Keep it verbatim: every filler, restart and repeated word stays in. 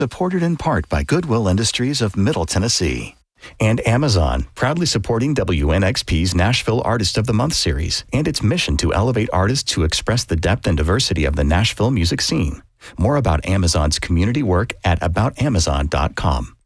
Supported in part by Goodwill Industries of Middle Tennessee. And Amazon, proudly supporting W N X P's Nashville Artist of the Month series and its mission to elevate artists to express the depth and diversity of the Nashville music scene. More about Amazon's community work at about amazon dot com.